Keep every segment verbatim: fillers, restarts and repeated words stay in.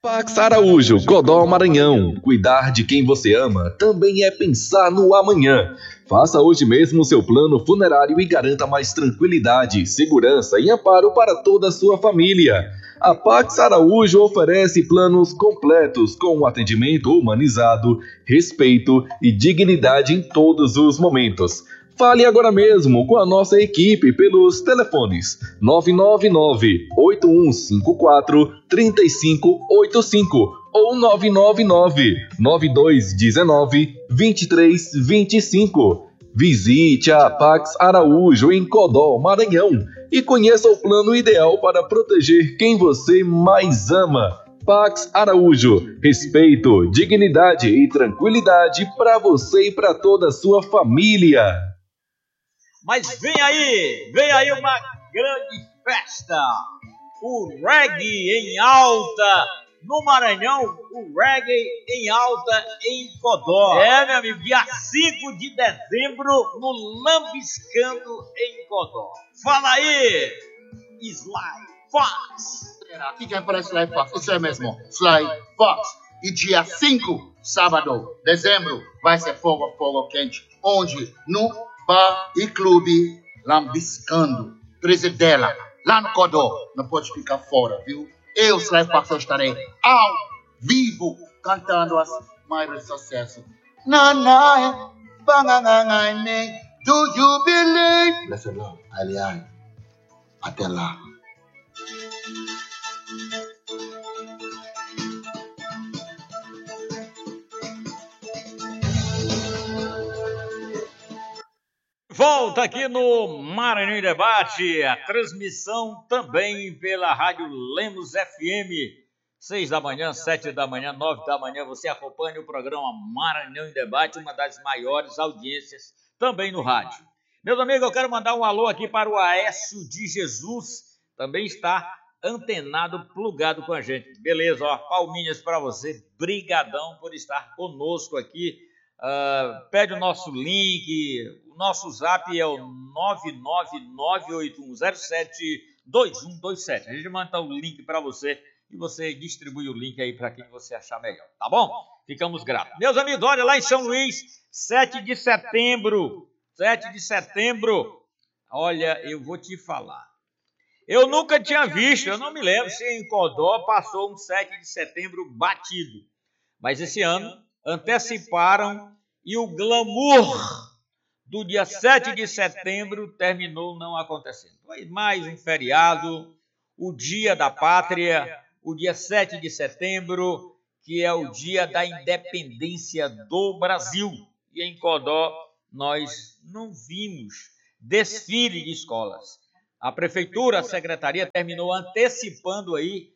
Pax Araújo, Codó Maranhão. Cuidar de quem você ama também é pensar no amanhã. Faça hoje mesmo seu plano funerário e garanta mais tranquilidade, segurança e amparo para toda a sua família. A Pax Araújo oferece planos completos com um atendimento humanizado, respeito e dignidade em todos os momentos. Fale agora mesmo com a nossa equipe pelos telefones nove nove nove, oito um cinco quatro, três cinco oito cinco ou nove nove nove, nove dois um nove, dois três dois cinco. Visite a Pax Araújo em Codó, Maranhão e conheça o plano ideal para proteger quem você mais ama. Pax Araújo, respeito, dignidade e tranquilidade para você e para toda a sua família. Mas vem aí, vem aí uma grande festa, o reggae em alta no Maranhão, o reggae em alta em Codó. É, meu amigo, dia cinco de dezembro no Lambiscando em Codó. Fala aí, Sly Fox. Aqui quem fala é Sly Fox, isso é mesmo, Sly Fox. E dia cinco, sábado, dezembro, vai ser fogo, fogo quente, onde no Bar e Clube Lambiscando, treze dela, lá no Codó. Não pode ficar fora, viu? Eu, Sly Fox, eu estarei ao vivo cantando as maiores sucessos. Na na, bangangangai, do you believe? Blessed Lord, aliás, até lá. Volta aqui no Maranhão em Debate, a transmissão também pela Rádio Lemos F M, seis da manhã, sete da manhã, nove da manhã, você acompanha o programa Maranhão em Debate, uma das maiores audiências também no rádio. Meus amigos, eu quero mandar um alô aqui para o Aécio de Jesus, também está antenado, plugado com a gente. Beleza, ó, palminhas para você, brigadão por estar conosco aqui. Uh, pede o nosso link, o nosso zap é o nove nove nove oito um zero sete dois um dois sete. A gente manda o link para você e você distribui o link aí para quem você achar melhor, tá bom? Ficamos gratos. Meus amigos, olha lá em São Luís, sete de setembro, sete de setembro, olha, eu vou te falar. Eu nunca tinha visto, eu não me lembro se em Codó passou um sete de setembro batido, mas esse ano anteciparam e o glamour do dia sete de setembro terminou não acontecendo. Foi mais um feriado, o Dia da Pátria, o dia sete de setembro, que é o dia da independência do Brasil. E em Codó nós não vimos desfile de escolas. A prefeitura, a secretaria terminou antecipando aí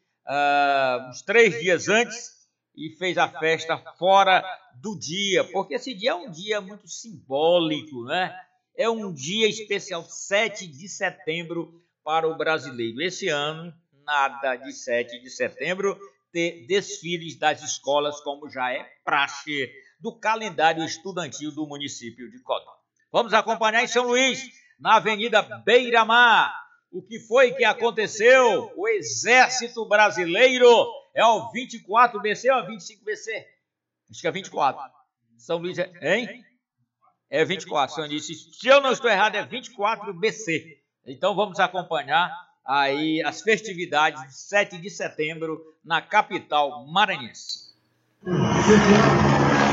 uh, uns três dias antes, e fez a festa fora do dia, porque esse dia é um dia muito simbólico, né? É um dia especial, sete de setembro para o brasileiro. Esse ano, nada de sete de setembro, ter desfiles das escolas, como já é praxe do calendário estudantil do município de Codó. Vamos acompanhar em São Luís, na Avenida Beira-Mar, o que foi que aconteceu? O Exército Brasileiro é o vinte e quatro B C ou vinte e cinco B C? Acho que é vinte e quatro. São Luís é... Hein? É vinte e quatro, São Luís. Se eu não estou errado, é vinte e quatro B C. Então vamos acompanhar aí as festividades de sete de setembro na capital maranhense.